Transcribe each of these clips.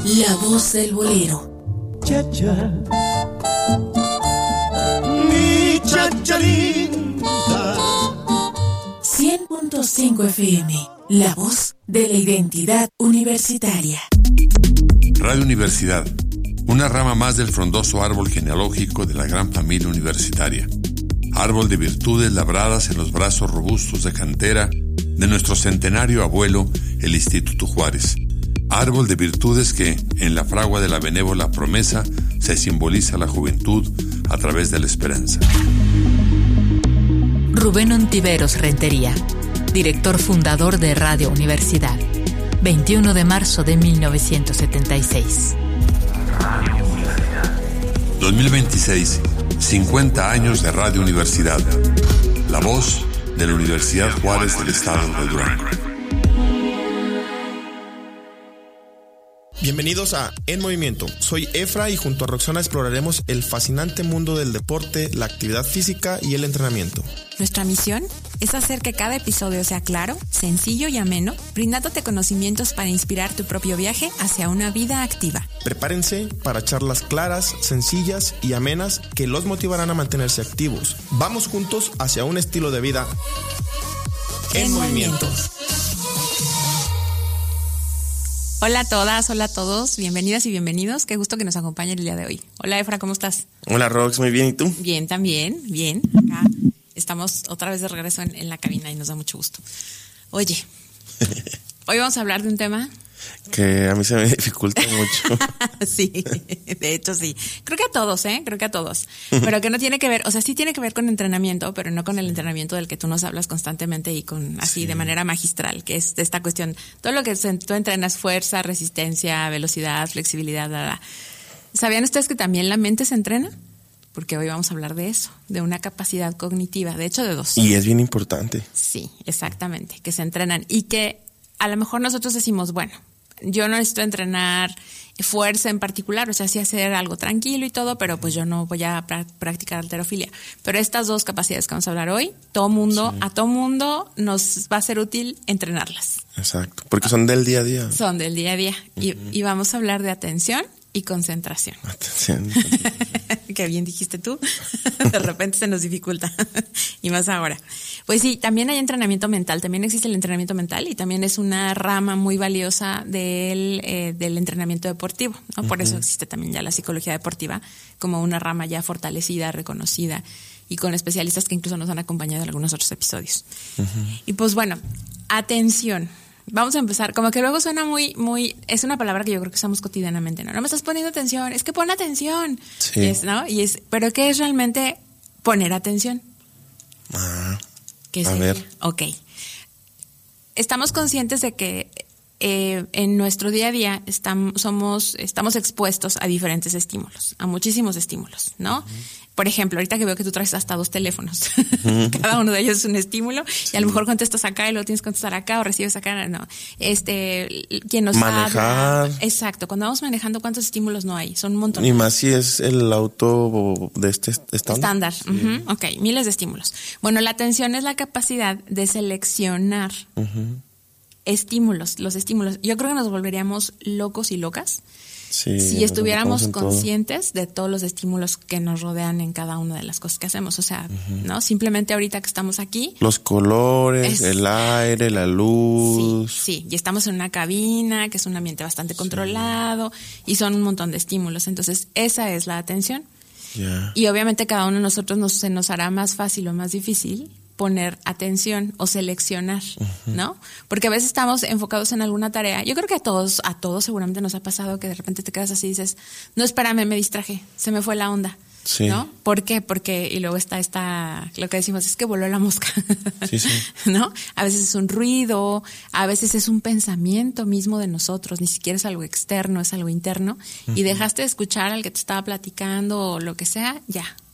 La voz del bolero. Chacha, mi chacha linda. 100.5 FM, la voz de la identidad universitaria. Radio Universidad, una rama más del frondoso árbol genealógico de la gran familia universitaria. Árbol de virtudes labradas en los brazos robustos de cantera de nuestro centenario abuelo, el Instituto Juárez. Árbol de virtudes que, en la fragua de la benévola promesa, se simboliza la juventud a través de la esperanza. Rubén Ontiveros Rentería, director fundador de Radio Universidad, 21 de marzo de 1976. Radio Universidad. 2026, 50 años de Radio Universidad. La voz de la Universidad Juárez del Estado de Durango. Bienvenidos a En Movimiento. Soy Efra y junto a Roxana exploraremos el fascinante mundo del deporte, la actividad física y el entrenamiento. Nuestra misión es hacer que cada episodio sea claro, sencillo y ameno, brindándote conocimientos para inspirar tu propio viaje hacia una vida activa. Prepárense para charlas claras, sencillas y amenas que los motivarán a mantenerse activos. Vamos juntos hacia un estilo de vida en movimiento. Hola a todas, hola a todos, bienvenidas y bienvenidos. Qué gusto que nos acompañen el día de hoy. Hola Efra, ¿cómo estás? Hola Rox, muy bien, ¿y tú? Bien, también, bien. Acá estamos otra vez de regreso en la cabina y nos da mucho gusto. Oye, hoy vamos a hablar de un tema que a mí se me dificulta mucho. Sí, de hecho sí. Creo que a todos, creo que a todos. Pero que no tiene que ver, o sea, sí tiene que ver con entrenamiento, pero no con el entrenamiento del que tú nos hablas constantemente y con así de manera magistral, que es de esta cuestión. Todo lo que tú entrenas, fuerza, resistencia, velocidad, flexibilidad, ¿Sabían ustedes que también la mente se entrena? Porque hoy vamos a hablar de eso, de una capacidad cognitiva, de hecho de dos. Y es bien importante. Sí, exactamente, que se entrenan y que a lo mejor nosotros decimos, bueno, yo no necesito entrenar fuerza en particular, o sea, sí hacer algo tranquilo y todo, pero pues yo no voy a practicar halterofilia. Pero estas dos capacidades que vamos a hablar hoy, a todo mundo nos va a ser útil entrenarlas. Exacto, porque son del día a día. Son del día a día. Y vamos a hablar de atención y concentración. Atención. Qué bien dijiste tú. De repente se nos dificulta. Y más ahora. Pues sí, también hay entrenamiento mental. También existe el entrenamiento mental y también es una rama muy valiosa del entrenamiento deportivo, ¿no? Por eso existe también ya la psicología deportiva como una rama ya fortalecida, reconocida y con especialistas que incluso nos han acompañado en algunos otros episodios. Y pues bueno, atención. Vamos a empezar, como que luego suena muy, es una palabra que yo creo que usamos cotidianamente, ¿no? No me estás poniendo atención, es que pon atención. Sí. ¿No? Pero ¿qué es realmente poner atención? ¿Qué sería? A ver. Ok. Estamos conscientes de que en nuestro día a día estamos expuestos a diferentes estímulos, a muchísimos estímulos, ¿no? Por ejemplo, ahorita que veo que tú traes hasta 2 teléfonos, cada uno de ellos es un estímulo, y a lo mejor contestas acá y luego tienes que contestar acá o recibes acá, no. Quien nos manejar. habla. Exacto, cuando vamos manejando, ¿cuántos estímulos no hay? Son un montón. Y más si es el auto de este estándar. Sí. Ok, miles de estímulos. Bueno, la atención es la capacidad de seleccionar estímulos, los estímulos. Yo creo que nos volveríamos locos y locas si estuviéramos conscientes de todos los estímulos que nos rodean en cada una de las cosas que hacemos. O sea, ¿no? Simplemente ahorita que estamos aquí. Los colores, el aire, la luz. Sí, y estamos en una cabina, que es un ambiente bastante controlado, y son un montón de estímulos. Entonces, esa es la atención. Yeah. Y obviamente cada uno de nosotros se nos hará más fácil o más difícil poner atención o seleccionar, ¿no? Porque a veces estamos enfocados en alguna tarea. Yo creo que a todos seguramente nos ha pasado que de repente te quedas así y dices, no, espérame, me distraje, se me fue la onda. Sí. ¿No? ¿Por qué? Porque, y luego está lo que decimos, es que voló la mosca. Sí. ¿No? A veces es un ruido, a veces es un pensamiento mismo de nosotros, ni siquiera es algo externo, es algo interno, y dejaste de escuchar al que te estaba platicando o lo que sea, ya,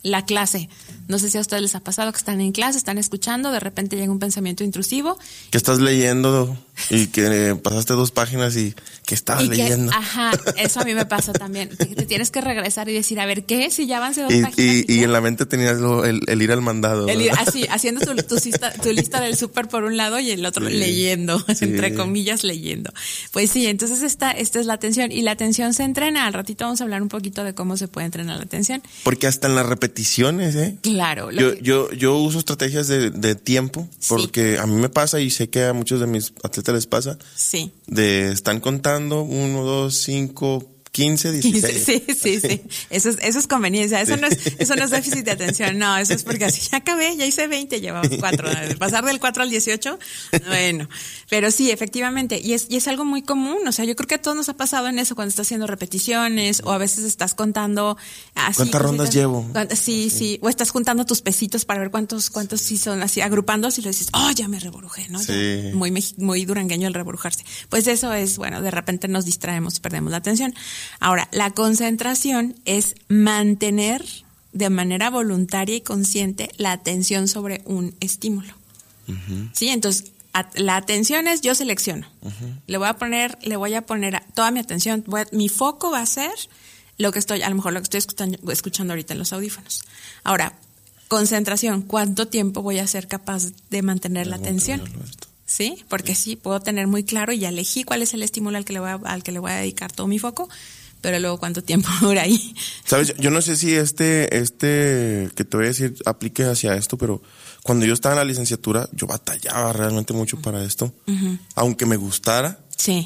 la clase. No sé si a ustedes les ha pasado que están en clase, están escuchando, de repente llega un pensamiento intrusivo. Que estás leyendo y que pasaste 2 páginas y que estabas leyendo. Ajá, eso a mí me pasa también. Te tienes que regresar y decir, a ver, ¿qué? Si ya avancé 2 páginas. Y en la mente tenías el ir al mandado. Así, haciendo tu lista del súper por un lado y el otro leyendo, entre comillas, leyendo. Pues sí, entonces esta es la atención. Y la atención se entrena. Al ratito vamos a hablar un poquito de cómo se puede entrenar la atención. Porque hasta en las repeticiones, Claro. Yo uso estrategias de tiempo, porque a mí me pasa y sé que a muchos de mis atletas les pasa. Sí. Están contando 1, 2, 5, 15, 16. Sí. Eso es conveniencia. Eso no es déficit de atención. No, eso es porque así ya acabé, ya hice 20, llevamos 4. Pasar del 4 al 18, bueno. Pero sí, efectivamente. Y es algo muy común. O sea, yo creo que a todos nos ha pasado en eso cuando estás haciendo repeticiones o a veces estás contando así. ¿Cuántas rondas llevo? Sí. O estás juntando tus pesitos para ver cuántos sí son así, agrupándolos y le dices, ya me reborujé, ¿no? Sí. Ya, muy durangueño el reborujarse. Pues eso es, bueno, de repente nos distraemos y perdemos la atención. Ahora, la concentración es mantener de manera voluntaria y consciente la atención sobre un estímulo. Uh-huh. ¿Sí? Entonces, la atención es yo selecciono. Uh-huh. Le voy a poner toda mi atención. Mi foco va a ser a lo mejor lo que estoy escuchando ahorita en los audífonos. Ahora, concentración. ¿Cuánto tiempo voy a ser capaz de mantener la atención? Sí, porque sí, puedo tener muy claro y ya elegí cuál es el estímulo al que le voy a dedicar todo mi foco, pero luego cuánto tiempo dura ahí. Sabes, yo no sé si este que te voy a decir aplique hacia esto, pero cuando yo estaba en la licenciatura, yo batallaba realmente mucho para esto, uh-huh. Aunque me gustara. Sí.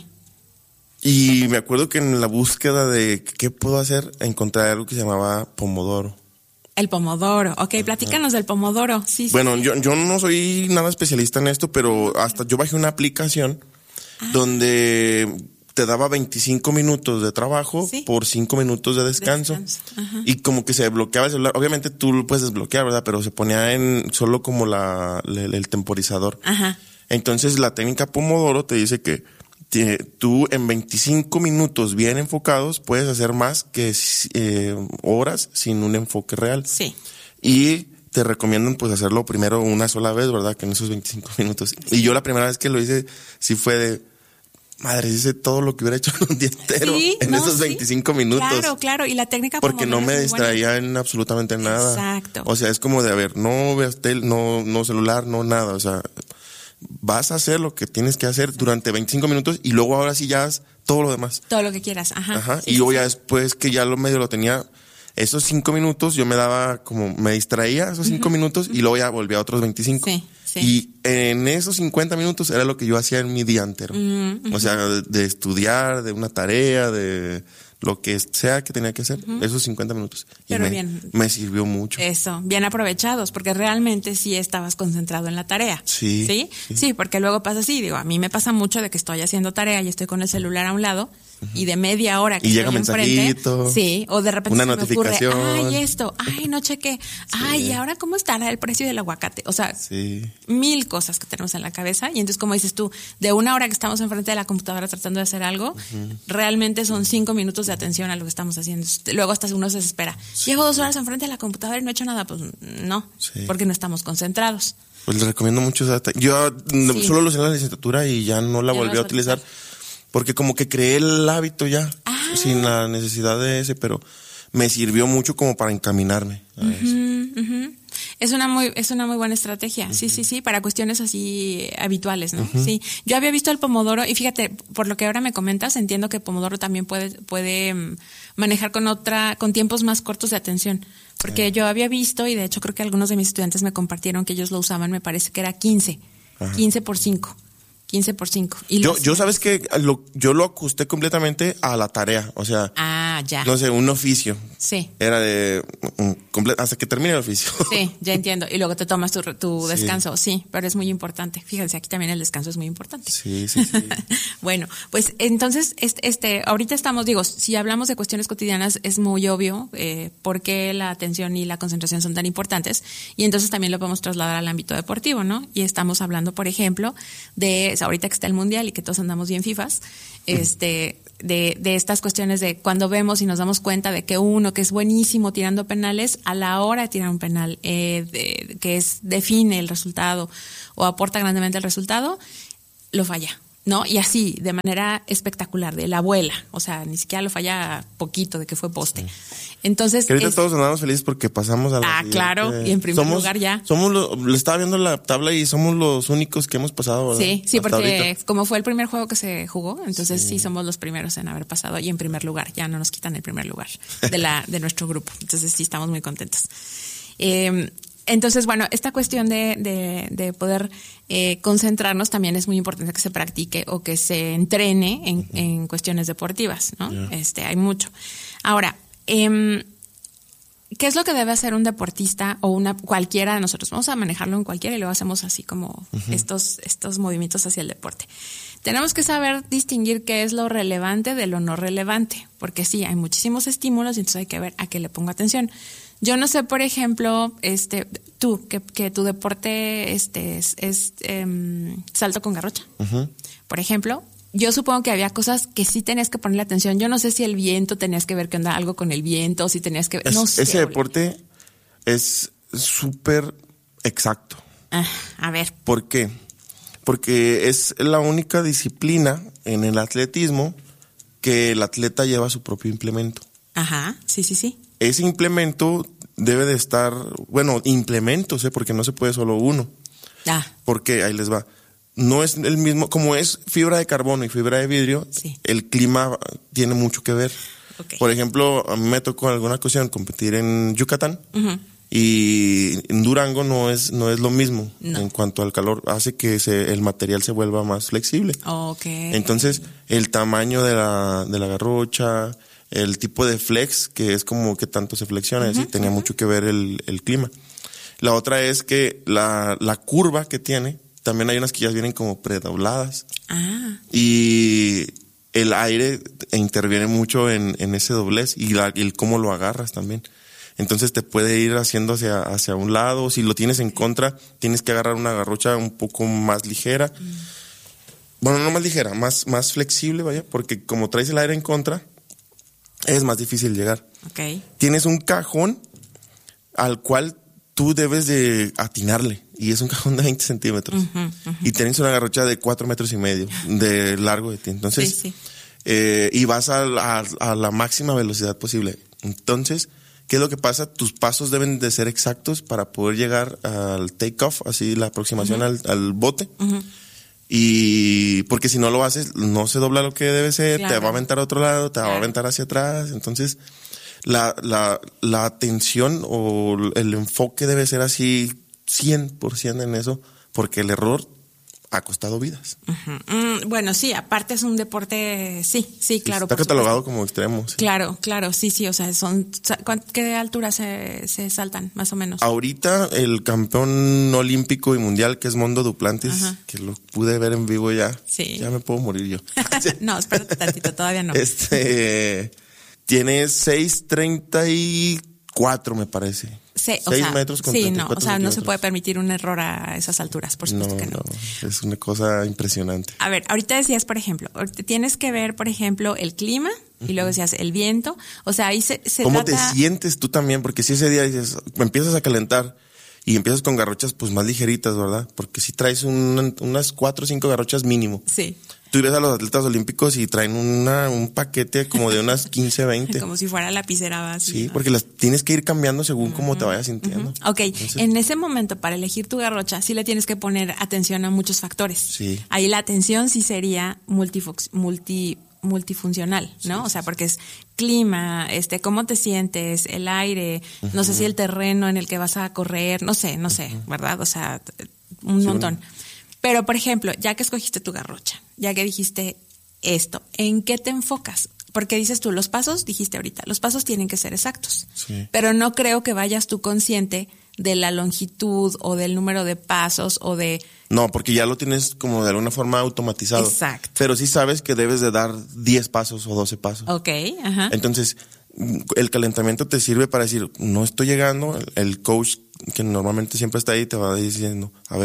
Y me acuerdo que en la búsqueda de qué puedo hacer, encontré algo que se llamaba Pomodoro. El Pomodoro, ok, platícanos del Pomodoro. Sí. Bueno, yo no soy nada especialista en esto, pero hasta yo bajé una aplicación donde te daba 25 minutos de trabajo por 5 minutos de descanso. Y como que se bloqueaba el celular. Obviamente tú lo puedes desbloquear, ¿verdad? Pero se ponía en solo como el temporizador. Ajá. Entonces la técnica Pomodoro te dice que tú en 25 minutos bien enfocados puedes hacer más que horas sin un enfoque real. Sí. Y te recomiendan pues hacerlo primero una sola vez, ¿verdad? Que en esos 25 minutos. Sí. Y yo la primera vez que lo hice sí fue de, madre, hice todo lo que hubiera hecho en un día entero en esos 25 minutos. Claro. Y la técnica porque no me distraía en absolutamente nada. Exacto. O sea, es como de, a ver, no veas no celular, no nada. O sea, vas a hacer lo que tienes que hacer durante 25 minutos y luego ahora sí ya haz todo lo demás. Todo lo que quieras, ajá. Sí, y luego ya después que ya lo tenía, esos 5 minutos yo me daba como, me distraía esos 5 minutos y luego ya volvía a otros 25. Sí. Y en esos 50 minutos era lo que yo hacía en mi día entero. O sea, de estudiar, de una tarea, de lo que sea que tenía que hacer, esos 50 minutos. Pero y bien. Me sirvió mucho. Eso, bien aprovechados, porque realmente sí estabas concentrado en la tarea. Sí, porque luego pasa así, digo, a mí me pasa mucho de que estoy haciendo tarea y estoy con el celular a un lado y de media hora que y estoy llega mensajito, sí, o de repente una se notificación. Me ocurre, no chequé, ¿y ahora cómo estará el precio del aguacate? O sea, mil cosas que tenemos en la cabeza y entonces como dices tú, de una hora que estamos enfrente de la computadora tratando de hacer algo, realmente son 5 minutos de atención a lo que estamos haciendo. Luego hasta uno se desespera. Llevo 2 horas enfrente de la computadora y no he hecho nada. Pues no, porque no estamos concentrados. Pues les recomiendo mucho esa yo solo lo usé en la licenciatura y ya no la volví a utilizar porque como que creé el hábito ya sin la necesidad de ese, pero me sirvió mucho como para encaminarme a eso. Es una muy buena estrategia. Sí, para cuestiones así habituales, ¿no? Sí. Yo había visto el Pomodoro y fíjate, por lo que ahora me comentas, entiendo que Pomodoro también puede manejar con tiempos más cortos de atención. Porque yo había visto, y de hecho creo que algunos de mis estudiantes me compartieron que ellos lo usaban, me parece que era 15 por 5. 15 por 5. Y yo sabes que yo lo ajusté completamente a la tarea, o sea, ya. No sé, un oficio. Sí. Era de hasta que termine el oficio. Sí, ya entiendo. Y luego te tomas tu descanso. Sí, pero es muy importante. Fíjense, aquí también el descanso es muy importante. Sí. Bueno, pues entonces, ahorita estamos, si hablamos de cuestiones cotidianas, es muy obvio por qué la atención y la concentración son tan importantes. Y entonces también lo podemos trasladar al ámbito deportivo, ¿no? Y estamos hablando, por ejemplo, de ahorita que está el mundial y que todos andamos bien fifas, de estas cuestiones de cuando vemos y nos damos cuenta de que uno que es buenísimo tirando penales, a la hora de tirar un penal, que define el resultado o aporta grandemente el resultado, lo falla, ¿no? Y así, de manera espectacular, de la abuela, o sea, ni siquiera lo falla poquito de que fue poste. Entonces, que ahorita todos andamos felices porque pasamos a la siguiente. Claro, y en primer lugar ya. Le estaba viendo la tabla y somos los únicos que hemos pasado, ¿verdad? Sí, porque ahorita, como fue el primer juego que se jugó, entonces sí somos los primeros en haber pasado y en primer lugar, ya no nos quitan el primer lugar de nuestro grupo. Entonces sí estamos muy contentos. Entonces, bueno, esta cuestión de poder concentrarnos también es muy importante que se practique o que se entrene en cuestiones deportivas, ¿no? Hay mucho. Ahora, ¿qué es lo que debe hacer un deportista o cualquiera de nosotros? Vamos a manejarlo en cualquiera y luego hacemos así como estos movimientos hacia el deporte. Tenemos que saber distinguir qué es lo relevante de lo no relevante, porque sí, hay muchísimos estímulos y entonces hay que ver a qué le pongo atención. Yo no sé, por ejemplo, tú, que tu deporte es salto con garrocha. Por ejemplo, yo supongo que había cosas que sí tenías que ponerle atención. Yo no sé si el viento tenías que ver qué onda, algo con el viento, o si tenías que... No sé. Ese deporte es súper exacto. A ver. ¿Por qué? Porque es la única disciplina en el atletismo que el atleta lleva su propio implemento. Ajá, sí. Ese implemento debe de estar, implementos, porque no se puede solo uno. Porque ahí les va. No es el mismo, como es fibra de carbono y fibra de vidrio, el clima tiene mucho que ver. Okay. Por ejemplo, a mí me tocó en alguna ocasión competir en Yucatán y en Durango no es lo mismo en cuanto al calor, hace que el material se vuelva más flexible. Okay. Entonces, el tamaño de la garrocha, el tipo de flex, que es como que tanto se flexiona, tenía mucho que ver el clima. La otra es que la curva que tiene, también hay unas que ya vienen como predobladas. Y el aire interviene mucho en ese doblez y el cómo lo agarras también. Entonces te puede ir haciendo hacia un lado. Si lo tienes en contra, tienes que agarrar una garrocha un poco más ligera. Bueno, no más ligera, más flexible, vaya, porque como traes el aire en contra, es más difícil llegar. Okay. Tienes un cajón al cual tú debes de atinarle, y es un cajón de 20 centímetros. Y tienes una garrocha de 4,5 metros de largo de ti. Entonces, y vas a la máxima velocidad posible. Entonces, ¿qué es lo que pasa? Tus pasos deben de ser exactos para poder llegar al take-off, así la aproximación al bote. Y porque si no lo haces, no se dobla lo que debe ser, te va a aventar a otro lado, te va a aventar hacia atrás. Entonces, la atención o el enfoque debe ser así 100% en eso, porque el error ha costado vidas. Bueno, sí, aparte es un deporte, sí, claro. Está catalogado como extremo. Sí. Claro, sí, o sea, ¿qué altura se saltan, más o menos? Ahorita el campeón olímpico y mundial, que es Mondo Duplantis, que lo pude ver en vivo ya. Sí. Ya me puedo morir yo. No, espérate tantito, todavía no. Tiene 6.34, me parece. 6 metros con 34 no se puede permitir un error a esas alturas, por supuesto que no. Es una cosa impresionante. A ver, ahorita decías, por ejemplo, tienes que ver, por ejemplo, el clima y luego decías el viento, o sea, ahí se ¿Cómo trata... te sientes tú también? Porque si ese día dices, empiezas a calentar y empiezas con garrochas pues más ligeritas, ¿verdad? Porque si traes unas 4 o 5 garrochas mínimo. Sí. Tú ves a los atletas olímpicos y traen un paquete como de unas 15, 20. Como si fuera lapicera básica. Sí, porque las tienes que ir cambiando según cómo te vayas sintiendo. Ok, entonces, en ese momento para elegir tu garrocha sí le tienes que poner atención a muchos factores. Sí. Ahí la atención sí sería multifuncional, ¿no? O sea, porque es clima, cómo te sientes, el aire, no sé si el terreno en el que vas a correr, no sé, ¿verdad? O sea, un montón. Pero, por ejemplo, ya que escogiste tu garrocha, ya que dijiste esto, ¿en qué te enfocas? Porque dices tú, los pasos, dijiste ahorita, los pasos tienen que ser exactos. Sí. Pero no creo que vayas tú consciente de la longitud o del número de pasos o de... No, porque ya lo tienes como de alguna forma automatizado. Exacto. Pero sí sabes que debes de dar 10 pasos o 12 pasos. Ok, ajá. Entonces, el calentamiento te sirve para decir, no estoy llegando. El coach, que normalmente siempre está ahí, te va diciendo, a ver,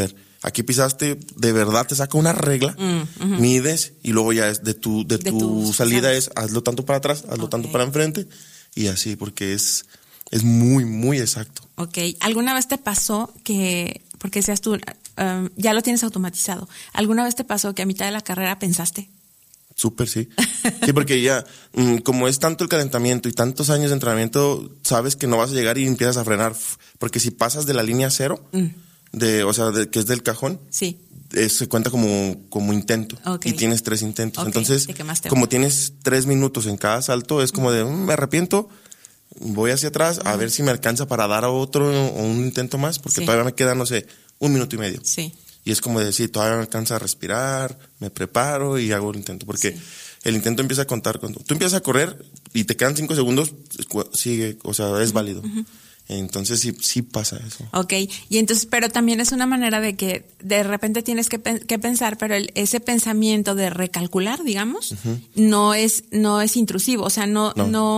Aquí pisaste, de verdad te saca una regla, mides y luego ya es de tu salida es hazlo tanto para atrás, hazlo tanto para enfrente y así, porque es muy, muy exacto. Ok. ¿Alguna vez te pasó que, porque seas tú, ya lo tienes automatizado, ¿alguna vez te pasó que a mitad de la carrera pensaste? Súper, sí. Sí, porque ya, como es tanto el calentamiento y tantos años de entrenamiento, sabes que no vas a llegar y empiezas a frenar. Porque si pasas de la línea 0, que es del cajón, sí, se cuenta como intento. Okay. Y tienes 3 intentos. Okay. Entonces, como tienes 3 minutos en cada salto, es como de, me arrepiento, voy hacia atrás a ver si me alcanza para dar a otro o un intento más, porque todavía me queda, no sé, 1 minuto y medio. Sí. Y es como decir, todavía me alcanza a respirar, me preparo y hago el intento. Porque el intento empieza a contar. Cuando tú empiezas a correr y te quedan 5 segundos, sigue, o sea, es válido. Entonces sí pasa eso. Ok, y entonces, pero también es una manera de que de repente tienes que pensar, pero ese pensamiento de recalcular, digamos, no es intrusivo, o sea, no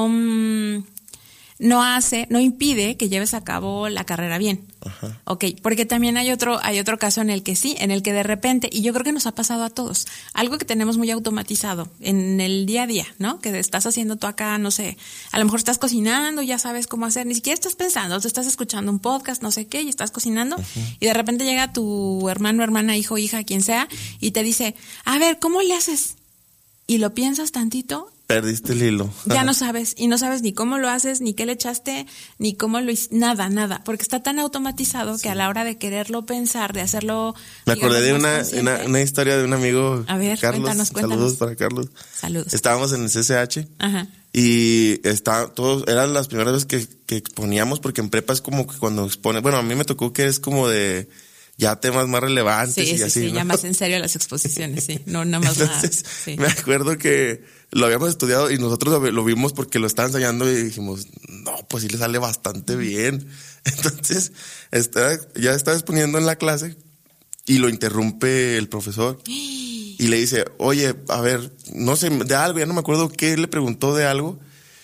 impide que lleves a cabo la carrera bien. Ajá. Ok, porque también hay otro caso en el que de repente, y yo creo que nos ha pasado a todos, algo que tenemos muy automatizado en el día a día, ¿no? Que estás haciendo tú acá, no sé, a lo mejor estás cocinando, ya sabes cómo hacer, ni siquiera estás pensando, tú estás escuchando un podcast, no sé qué, y estás cocinando, y de repente llega tu hermano, hermana, hijo, hija, quien sea, y te dice, a ver, ¿cómo le haces? Y lo piensas tantito. Perdiste el hilo. Ya no sabes, y no sabes ni cómo lo haces, ni qué le echaste, ni cómo lo hiciste, nada, porque está tan automatizado que a la hora de quererlo pensar, de hacerlo... Me acordé de una historia de un amigo, a ver, Carlos. Cuéntanos. Saludos para Carlos. Saludos. Estábamos en el CCH. Ajá. Y eran las primeras veces que exponíamos, porque en prepa es como que cuando expones, bueno, a mí me tocó que es como de... ya temas más relevantes y así, sí, ¿no? ya más en serio las exposiciones, sí, no nada más. Entonces, nada. Sí. Me acuerdo que lo habíamos estudiado y nosotros lo vimos porque lo estaba ensayando y dijimos, no, pues sí le sale bastante bien. Entonces, ya estaba exponiendo en la clase y lo interrumpe el profesor y le dice, oye, a ver, no sé, de algo, ya no me acuerdo qué le preguntó de algo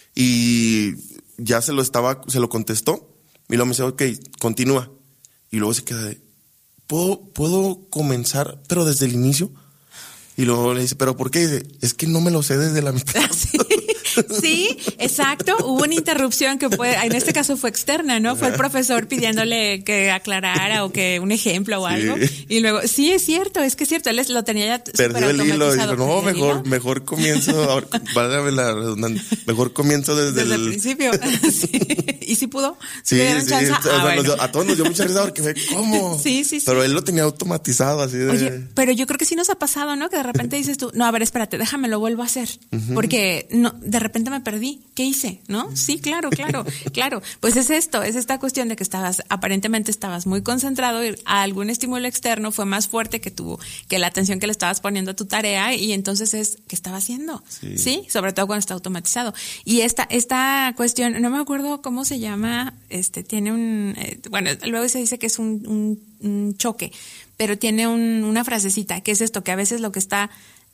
y ya se lo contestó y luego me dice, ok, continúa. Y luego se queda de, ¿Puedo comenzar, pero desde el inicio? Y luego le dice, ¿pero por qué? Dice, es que no me lo sé desde la mitad. Sí, exacto. Hubo una interrupción que en este caso fue externa, ¿no? Fue el profesor pidiéndole que aclarara o que un ejemplo o algo. Y luego, sí, es cierto, él lo tenía ya perdió el hilo. Dijo, no, mejor comienzo, válgame la redundancia, mejor comienzo desde el principio. Sí. ¿Y si pudo? Sí. Bueno. A todos nos dio mucha risa porque fue, ¿cómo? Sí. Pero él lo tenía automatizado así de... Oye, pero yo creo que sí nos ha pasado, ¿no? Que de repente dices tú, no, a ver, espérate, déjame, lo vuelvo a hacer. Porque no, de repente me perdí. ¿Qué hice? ¿No? Sí, claro. Pues es esta cuestión de que aparentemente estabas muy concentrado y algún estímulo externo fue más fuerte que la atención que le estabas poniendo a tu tarea y entonces es, ¿qué estaba haciendo? Sí, sobre todo cuando está automatizado. Y esta cuestión, no me acuerdo cómo se llama, tiene luego se dice que es un choque, pero tiene una frasecita, que es esto, que a veces lo que está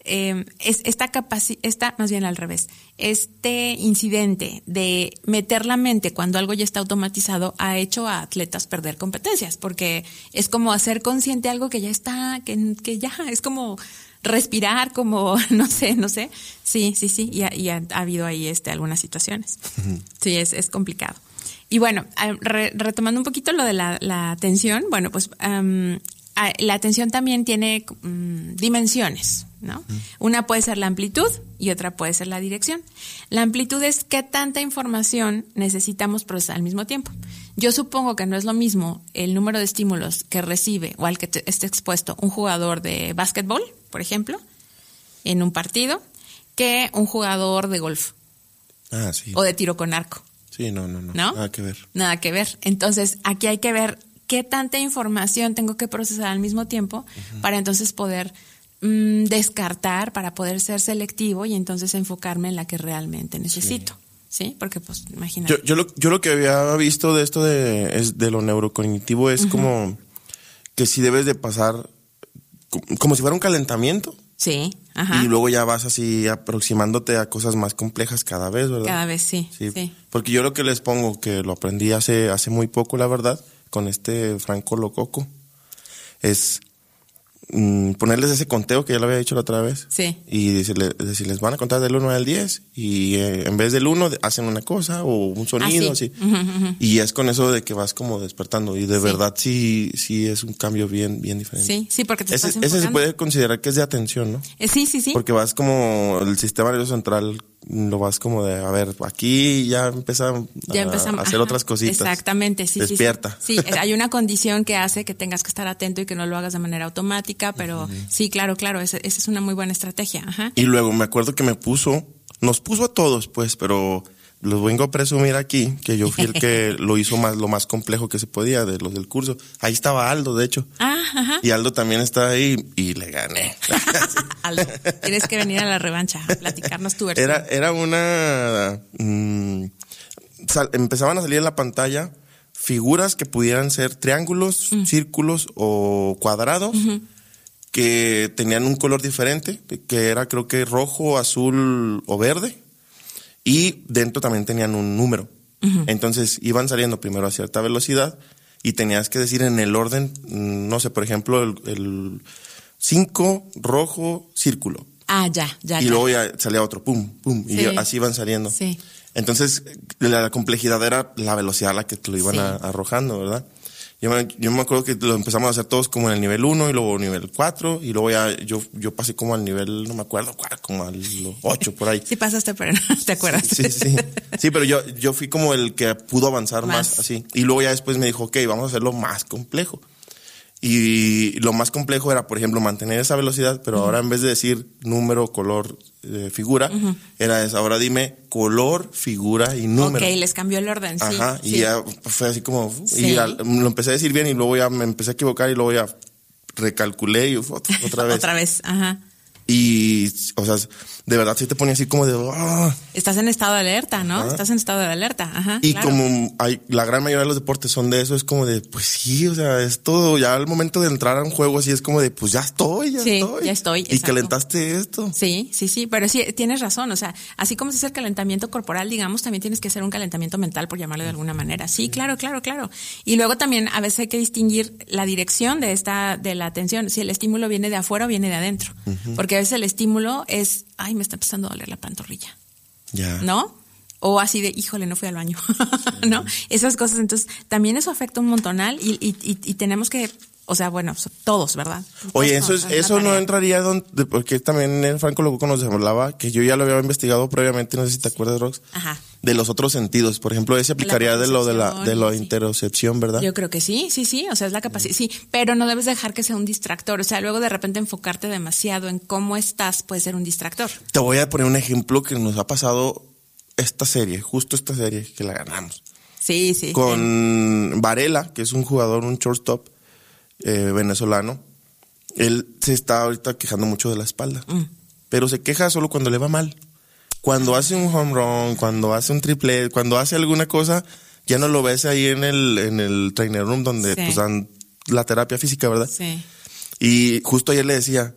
más bien al revés. Este incidente de meter la mente cuando algo ya está automatizado ha hecho a atletas perder competencias, porque es como hacer consciente algo que ya está, que ya es como respirar, como no sé. Sí, y ha habido ahí algunas situaciones. Sí, es complicado. Y bueno, retomando un poquito lo de la atención, bueno, pues la atención también tiene dimensiones, ¿no? Una puede ser la amplitud y otra puede ser la dirección. La amplitud es qué tanta información necesitamos procesar al mismo tiempo. Yo supongo que no es lo mismo el número de estímulos que recibe o al que esté expuesto un jugador de básquetbol, por ejemplo, en un partido, que un jugador de golf. Sí. O de tiro con arco. Sí, no. Nada que ver. Nada que ver. Entonces, aquí hay que ver qué tanta información tengo que procesar al mismo tiempo para entonces poder descartar, para poder ser selectivo y entonces enfocarme en la que realmente necesito. Sí, porque pues imagínate. Yo lo que había visto de esto de lo neurocognitivo es como que sí debes de pasar como si fuera un calentamiento. Sí, ajá. Y luego ya vas así aproximándote a cosas más complejas cada vez, ¿verdad? Cada vez, sí. Porque yo lo que les pongo, que lo aprendí hace muy poco, la verdad, con Franco Lococo, es ponerles ese conteo que ya lo había dicho la otra vez. Sí. Y decirles, van a contar del 1 al 10 y en vez del 1 hacen una cosa o un sonido, así. Y es con eso de que vas como despertando y de verdad sí es un cambio bien diferente. Sí, porque te estás ese se puede considerar que es de atención, ¿no? Sí. Porque vas como el sistema nervioso central, lo vas como de, a ver, aquí ya empezamos a hacer otras cositas. Exactamente, sí. Despierta. Sí, hay una condición que hace que tengas que estar atento y que no lo hagas de manera automática, pero sí, claro, esa es una muy buena estrategia. Ajá. Y luego me acuerdo que nos puso a todos, pues, pero los vengo a presumir aquí, que yo fui el que lo hizo lo más complejo que se podía de los del curso. Ahí estaba Aldo, de hecho. Ajá. Y Aldo también está ahí y le gané. Aldo, tienes que venir a la revancha a platicarnos tu versión. Era una... empezaban a salir en la pantalla figuras que pudieran ser triángulos, círculos o cuadrados, que tenían un color diferente, que era creo que rojo, azul o verde. Y dentro también tenían un número. Entonces iban saliendo primero a cierta velocidad y tenías que decir en el orden, no sé, por ejemplo, el 5, rojo, círculo. Ya. Y luego ya salía otro, pum, pum, y así iban saliendo. Sí. Entonces la complejidad era la velocidad a la que te lo iban arrojando, ¿verdad? Yo me acuerdo que lo empezamos a hacer todos como en el nivel 1 y luego nivel 4 y luego ya yo pasé como al nivel, no me acuerdo, como al 8 por ahí. Sí pasaste, pero no te acuerdas. Sí, pero yo fui como el que pudo avanzar más así. Y luego ya después me dijo, ok, vamos a hacerlo más complejo. Y lo más complejo era, por ejemplo, mantener esa velocidad, pero ahora en vez de decir número, color, figura, era eso. Ahora dime color, figura y número. Ok, les cambió el orden, Ajá, y ya fue así como... Y lo empecé a decir bien y luego ya me empecé a equivocar y luego ya recalculé y otra vez. Otra vez, ajá. Y, o sea, de verdad sí te ponía así como de... Estás en estado de alerta, ¿no? Ajá. Estás en estado de alerta, ajá. Y claro. como la gran mayoría de los deportes son de eso, es como de, pues sí, o sea, es todo. Ya al momento de entrar a un juego así es como de, pues ya estoy. Ya estoy. Y exacto. calentaste esto. Sí, pero sí, tienes razón. O sea, así como se hace el calentamiento corporal, digamos, también tienes que hacer un calentamiento mental, por llamarlo de alguna manera. Sí, claro. Y luego también a veces hay que distinguir la dirección de la atención, si el estímulo viene de afuera o viene de adentro. Porque a veces el estímulo es, ay, me está empezando a doler la pantorrilla. Ya. ¿No? O así de, híjole, no fui al baño. ¿No? Esas cosas. Entonces, también eso afecta un montonal y tenemos que, o sea, bueno, todos, ¿verdad? Oye, todos eso no entraría porque también Franco Locuco nos hablaba, que yo ya lo había investigado previamente, no sé si te acuerdas, Rox. Ajá. De los otros sentidos. Por ejemplo, ese aplicaría de la interocepción, ¿verdad? Yo creo que sí. O sea, es la capacidad. Sí, pero no debes dejar que sea un distractor. O sea, luego de repente enfocarte demasiado en cómo estás puede ser un distractor. Te voy a poner un ejemplo que nos ha pasado justo esta serie, que la ganamos. Sí. Con Varela, que es un jugador, un shortstop venezolano. Él se está ahorita quejando mucho de la espalda. Pero se queja solo cuando le va mal. Cuando hace un home run, cuando hace un triple, cuando hace alguna cosa, ya no lo ves ahí en el trainer room donde pues dan la terapia física, ¿verdad? Sí. Y justo ayer le decía,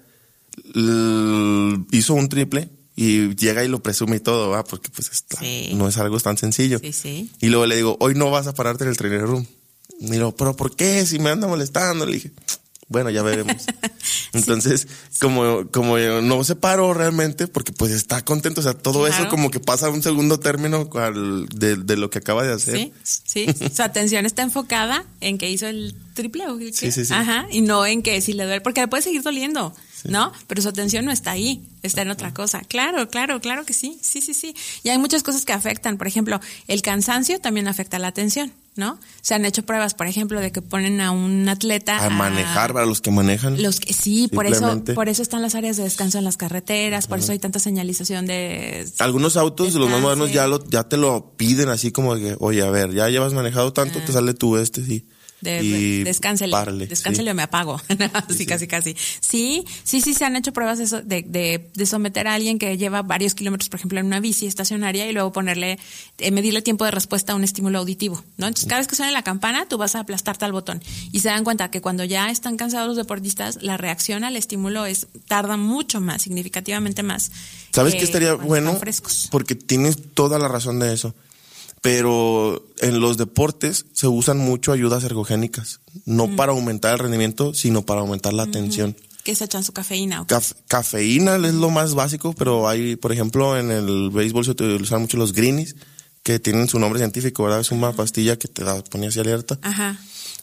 hizo un triple y llega y lo presume y todo, ¿va? Porque pues no es algo tan sencillo. Sí. Y luego le digo, hoy no vas a pararte en el trainer room. Y digo, ¿pero por qué? Si me anda molestando. Le dije, bueno, ya veremos. Entonces, como no se paró realmente, porque pues está contento, o sea, todo eso como que pasa a un segundo término de lo que acaba de hacer. Sí. Su atención está enfocada en que hizo el triple o qué. Sí. Ajá, y no en que si le duele, porque le puede seguir doliendo, ¿no? Pero su atención no está ahí, está en otra cosa. Claro que sí. Sí. Y hay muchas cosas que afectan, por ejemplo, el cansancio también afecta la atención, ¿no? Se han hecho pruebas, por ejemplo, de que ponen a un atleta a manejar, para los que manejan. Sí, por eso están las áreas de descanso en las carreteras, por eso hay tanta señalización de... Algunos autos de los más modernos ya te lo piden así como que, oye, a ver, ya llevas manejado tanto, te sale tú sí. Descánsele o me apago. Sí, casi. Sí, se han hecho pruebas de someter a alguien que lleva varios kilómetros, por ejemplo, en una bici estacionaria y luego medirle tiempo de respuesta a un estímulo auditivo, ¿no? Entonces, cada vez que suene la campana, tú vas a aplastarte al botón. Y se dan cuenta que cuando ya están cansados los deportistas, la reacción al estímulo tarda mucho más, significativamente más. ¿Sabes qué estaría bueno? Porque tienes toda la razón de eso. Pero en los deportes se usan mucho ayudas ergogénicas, no para aumentar el rendimiento, sino para aumentar la atención. ¿Qué se echan su cafeína? Cafeína es lo más básico, pero hay, por ejemplo, en el béisbol se utilizan mucho los greenies, que tienen su nombre científico, ¿verdad? Es una pastilla que te pone así alerta. Ajá.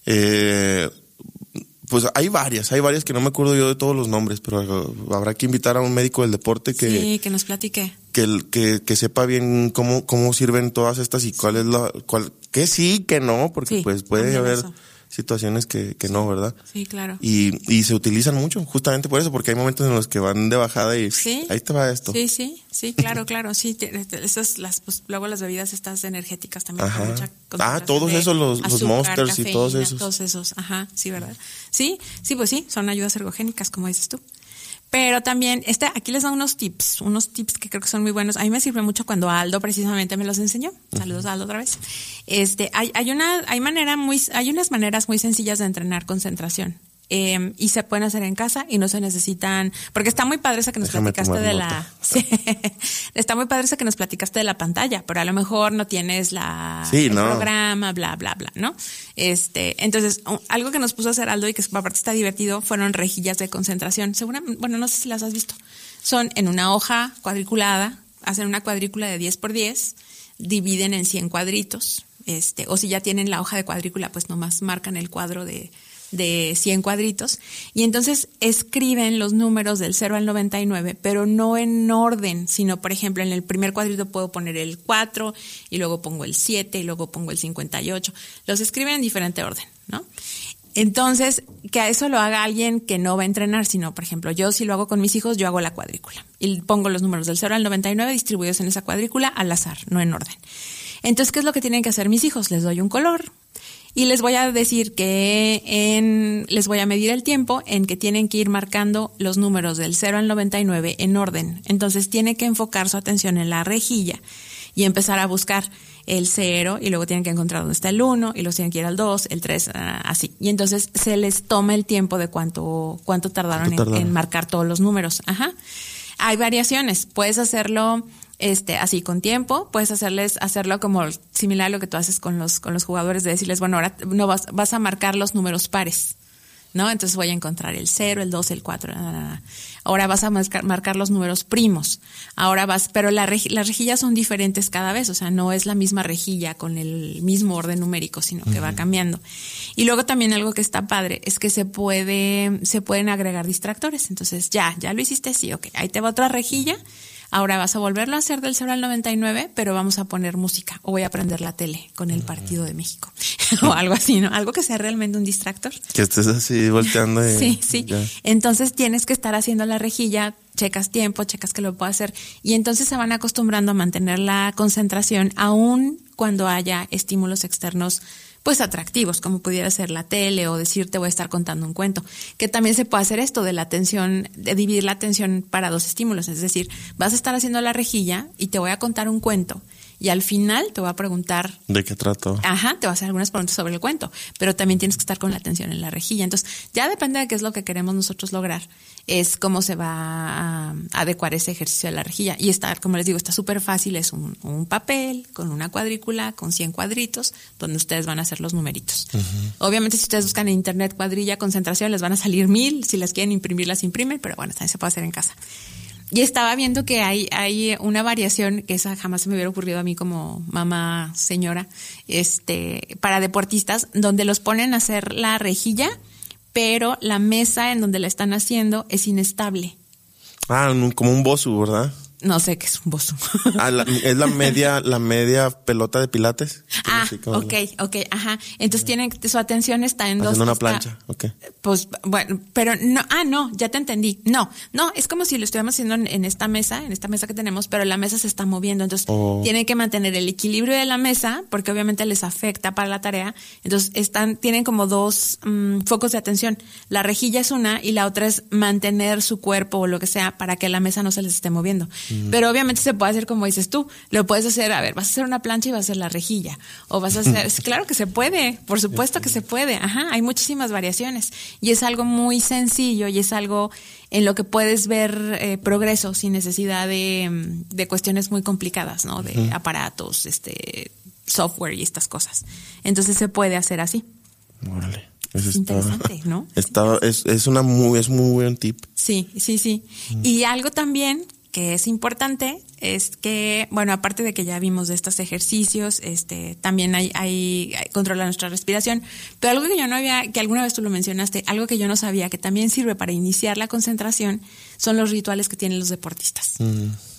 Pues hay varias que no me acuerdo yo de todos los nombres, pero habrá que invitar a un médico del deporte que nos platique. Que sepa bien cómo sirven todas estas y cuál es que sí, que no, porque pues puede haber situaciones que no, ¿verdad? Sí, claro. Y se utilizan mucho, justamente por eso, porque hay momentos en los que van de bajada y ahí te va esto. Sí, claro, sí. Esas pues, luego las bebidas estas energéticas también. Ajá. Con mucha concentración todos esos, los azúcar, Monsters cafeína, y todos esos. Todos esos, ajá, sí, ¿verdad? Sí, pues sí, son ayudas ergogénicas, como dices tú. Pero también, aquí les da unos tips que creo que son muy buenos. A mí me sirve mucho cuando Aldo precisamente me los enseñó. Saludos a Aldo otra vez. Hay unas maneras muy sencillas de entrenar concentración. Y se pueden hacer en casa y no se necesitan, porque está muy padre esa que nos platicaste de la, está muy padre esa que nos platicaste de la pantalla, pero a lo mejor no tienes el programa, bla, bla, bla, ¿no? Entonces, algo que nos puso a hacer Aldo y que aparte está divertido fueron rejillas de concentración. Seguramente, bueno, no sé si las has visto. Son en una hoja cuadriculada, hacen una cuadrícula de 10x10, dividen en 100 cuadritos, o si ya tienen la hoja de cuadrícula, pues nomás marcan el cuadro de 100 cuadritos y entonces escriben los números del 0 al 99, pero no en orden, sino por ejemplo en el primer cuadrito puedo poner el 4 y luego pongo el 7 y luego pongo el 58. Los escriben en diferente orden, ¿no? Entonces, que a eso lo haga alguien que no va a entrenar, sino por ejemplo yo si lo hago con mis hijos, yo hago la cuadrícula y pongo los números del 0 al 99 distribuidos en esa cuadrícula al azar, no en orden. Entonces, ¿qué es lo que tienen que hacer mis hijos? Les doy un color y les voy a decir les voy a medir el tiempo en que tienen que ir marcando los números del 0 al 99 en orden. Entonces, tiene que enfocar su atención en la rejilla y empezar a buscar el 0 y luego tienen que encontrar dónde está el 1 y luego tienen que ir al 2, el 3, así. Y entonces se les toma el tiempo de cuánto tardaron en marcar todos los números. Ajá. Hay variaciones. Puedes hacerlo así con tiempo, puedes hacerlo como similar a lo que tú haces con los jugadores, de decirles, bueno, ahora no vas a marcar los números pares, ¿no? Entonces voy a encontrar el 0, el 2, el 4. Ahora vas a marcar los números primos. Pero las rejillas son diferentes cada vez, o sea, no es la misma rejilla con el mismo orden numérico, sino que va cambiando. Y luego también algo que está padre es que se pueden agregar distractores. Entonces, ya lo hiciste, sí, ok, ahí te va otra rejilla. Ahora vas a volverlo a hacer del 0 al 99, pero vamos a poner música o voy a prender la tele con el partido de México o algo así, ¿no? Algo que sea realmente un distractor. Que estés así volteando. Sí. Ya. Entonces tienes que estar haciendo la rejilla, checas tiempo, checas que lo puedo hacer y entonces se van acostumbrando a mantener la concentración aún cuando haya estímulos externos pues atractivos, como pudiera ser la tele o decirte voy a estar contando un cuento, que también se puede hacer esto de la atención, de dividir la atención para dos estímulos, es decir, vas a estar haciendo la rejilla y te voy a contar un cuento y al final te voy a preguntar ¿de qué trato? Ajá, te voy a hacer algunas preguntas sobre el cuento, pero también tienes que estar con la atención en la rejilla, entonces ya depende de qué es lo que queremos nosotros lograr, es cómo se va a adecuar ese ejercicio de la rejilla y como les digo, está súper fácil, es un papel con una cuadrícula, con 100 cuadritos, donde ustedes van a hacer los numeritos. Uh-huh. Obviamente si ustedes buscan en internet cuadrilla, concentración, les van a salir 1000, si las quieren imprimir, las imprimen, pero bueno, también se puede hacer en casa. Y estaba viendo que hay una variación que esa jamás se me hubiera ocurrido a mí como mamá señora, para deportistas, donde los ponen a hacer la rejilla, pero la mesa en donde la están haciendo es inestable. Como un bosu, ¿verdad? No sé qué es un bosu. Es la media pelota de pilates. Ok, ajá. Entonces su atención está en haciendo una plancha, ok. Pues, bueno, pero no, ya te entendí. No, es como si lo estuviéramos haciendo en esta mesa que tenemos, pero la mesa se está moviendo, entonces tienen que mantener el equilibrio de la mesa, porque obviamente les afecta para la tarea, entonces tienen como dos focos de atención. La rejilla es una y la otra es mantener su cuerpo o lo que sea para que la mesa no se les esté moviendo. Pero obviamente se puede hacer como dices tú, lo puedes hacer, vas a hacer una plancha y vas a hacer la rejilla, o vas a hacer, claro que se puede, por supuesto que se puede, ajá, hay muchísimas variaciones y es algo muy sencillo y es algo en lo que puedes ver progreso sin necesidad de cuestiones muy complicadas, ¿no? De aparatos, software y estas cosas. Entonces se puede hacer así. Órale. Eso interesante, ¿no? Es muy buen tip. Sí. Y algo también que es importante es que, bueno, aparte de que ya vimos de estos ejercicios, también hay controlar nuestra respiración, pero algo que yo no había, que alguna vez tú lo mencionaste, algo que yo no sabía que también sirve para iniciar la concentración son los rituales que tienen los deportistas.